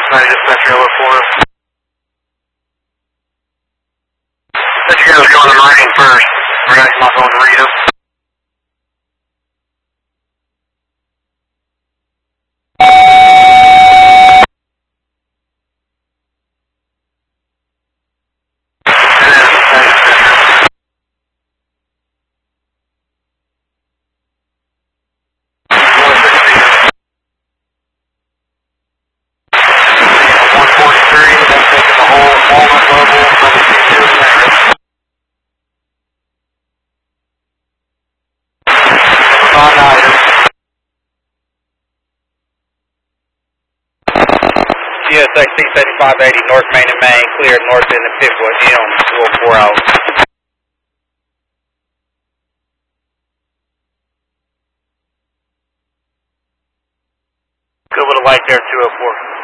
Cincinnati Dispatcher Yellow 4. Let you guys go in the mining first. We're going to come off on the Rita. CSX 7580 North Main and Main, cleared north end of Pickwood, in on 4 hours. Good with a light there, 204.